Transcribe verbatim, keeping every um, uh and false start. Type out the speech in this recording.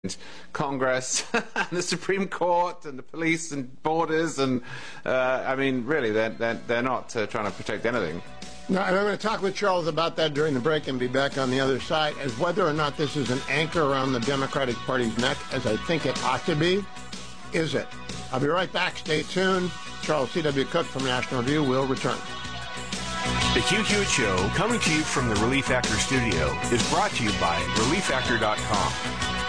Congress and the Supreme Court and the police and borders and uh, I mean really they're, they're, they're not uh, trying to protect anything. No, and I'm going to talk with Charles about that during the break and be back on the other side as whether or not this is an anchor around the Democratic Party's neck, as I think it ought to be. Is it? I'll be right back. Stay tuned. Charles C W. Cook from National Review will return. The Hugh Hewitt Show, coming to you from the Relief Factor studio, is brought to you by relief factor dot com.